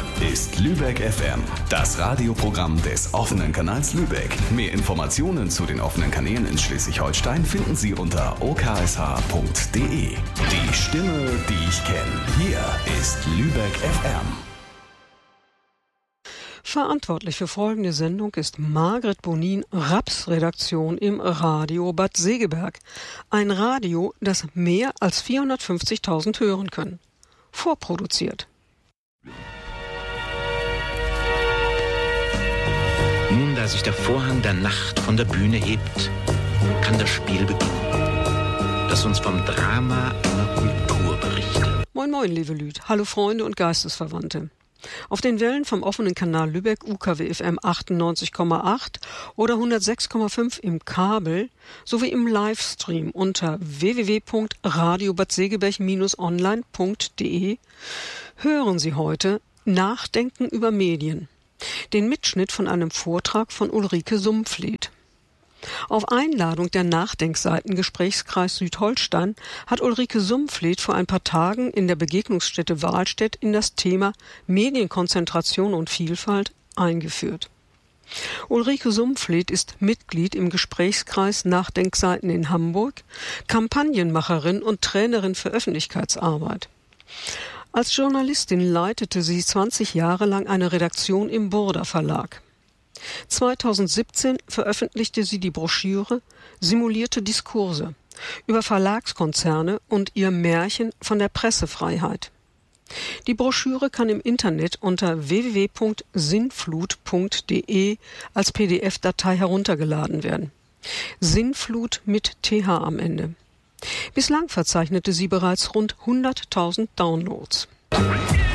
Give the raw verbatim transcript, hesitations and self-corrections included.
ist Lübeck F M, das Radioprogramm des offenen Kanals Lübeck. Mehr Informationen zu den offenen Kanälen in Schleswig-Holstein finden Sie unter o k s h punkt d e. Die Stimme, die ich kenne. Hier ist Lübeck F M. Verantwortlich für folgende Sendung ist Margret Bonin, Raps-Redaktion im Radio Bad Segeberg. Ein Radio, das mehr als vierhundertfünfzigtausend hören können. Vorproduziert. Nun, da sich der Vorhang der Nacht von der Bühne hebt, kann das Spiel beginnen, das uns vom Drama einer Kultur berichtet. Moin moin, liebe Lüd. Hallo Freunde und Geistesverwandte. Auf den Wellen vom offenen Kanal Lübeck U K W F M achtundneunzig Komma acht oder hundertsechs Komma fünf im Kabel sowie im Livestream unter w w w punkt radio bad segeberg Bindestrich online punkt d e hören Sie heute Nachdenken über Medien, den Mitschnitt von einem Vortrag von Ulrike Sumpfleth. Auf Einladung der Nachdenkseiten Gesprächskreis Südholstein hat Ulrike Sumpfleth vor ein paar Tagen in der Begegnungsstätte Wahlstedt in das Thema Medienkonzentration und Vielfalt eingeführt. Ulrike Sumpfleth ist Mitglied im Gesprächskreis Nachdenkseiten in Hamburg, Kampagnenmacherin und Trainerin für Öffentlichkeitsarbeit. Als Journalistin leitete sie zwanzig Jahre lang eine Redaktion im Burda Verlag. zweitausendsiebzehn veröffentlichte sie die Broschüre Simulierte Diskurse über Verlagskonzerne und ihr Märchen von der Pressefreiheit. Die Broschüre kann im Internet unter w w w punkt sinnflut punkt d e als P D F-Datei heruntergeladen werden. Sinnflut mit T H am Ende. Bislang verzeichnete sie bereits rund hunderttausend Downloads.